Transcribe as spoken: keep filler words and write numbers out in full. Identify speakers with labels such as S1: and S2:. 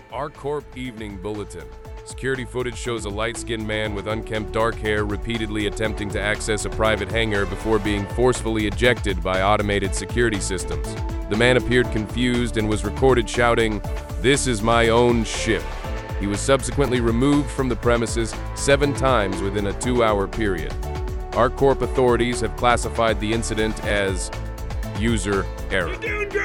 S1: ArcCorp Evening Bulletin. Security footage shows a light-skinned man with unkempt dark hair repeatedly attempting to access a private hangar before being forcefully ejected by automated security systems. The man appeared confused and was recorded shouting, "This is my own ship." He was subsequently removed from the premises seven times within a two-hour period. ArcCorp authorities have classified the incident as user error.